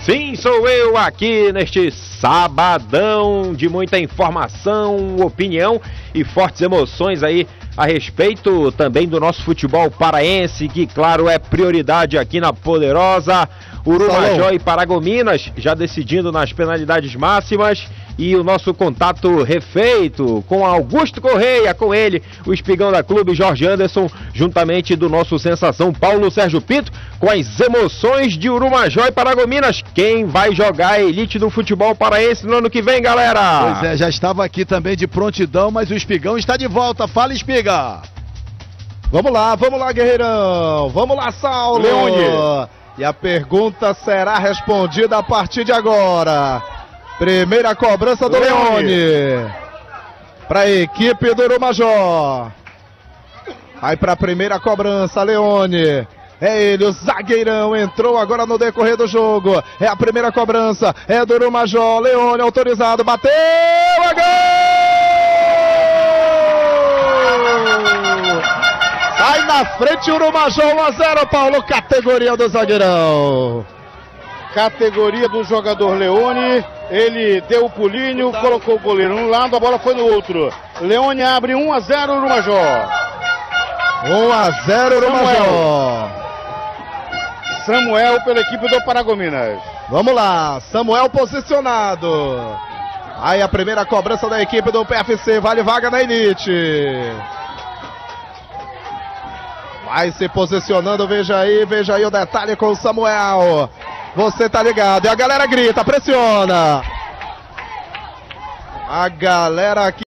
Sim, sou eu aqui neste sabadão de muita informação, opinião e fortes emoções aí a respeito também do nosso futebol paraense, que claro é prioridade aqui na Poderosa. Urumajó e Paragominas já decidindo nas penalidades máximas, e o nosso contato refeito com Augusto Correia, com ele, o espigão da clube Jorge Anderson, juntamente do nosso sensação Paulo Sérgio Pinto, com as emoções de Urumajó e Paragominas. Quem vai jogar a elite do futebol paraense no ano que vem, galera? Pois é, já estava aqui também de prontidão, mas o espigão está de volta. Fala, espiga! Vamos lá, guerreirão! Vamos lá, Saulo! Leone! E a pergunta será respondida a partir de agora. Primeira cobrança do Leone. Para a equipe do Urumajó. Vai para a primeira cobrança, Leone. É ele, o zagueirão, entrou agora no decorrer do jogo. É a primeira cobrança, é do Urumajó. Leone autorizado, bateu, é gol! Sai na frente o Urumajó, 1-0, Paulo, categoria do zagueirão. Categoria do jogador Leone, ele deu o pulinho, colocou o goleiro num lado, a bola foi no outro. Leone abre 1-0 Urumajó. 1-0 Urumajó. Samuel pela equipe do Paragominas. Vamos lá, Samuel posicionado. Aí a primeira cobrança da equipe do PFC, vale vaga na elite. Vai se posicionando, veja aí o detalhe com o Samuel. Você tá ligado, e a galera grita, pressiona. A galera aqui